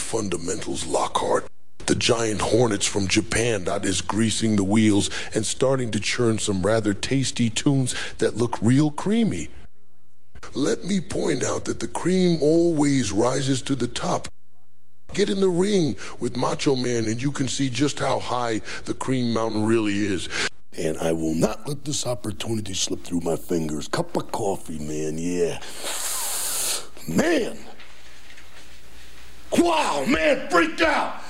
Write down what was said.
fundamentals, Lockhart. The giant hornets from Japan that is greasing the wheels and starting to churn some rather tasty tunes that look real creamy. Let me point out that the cream always rises to the top. Get in the ring with Macho Man and you can see just how high the cream mountain really is. And I will not let this opportunity slip through my fingers. Cup of coffee, man, yeah. Man! Wow, man, freaked out!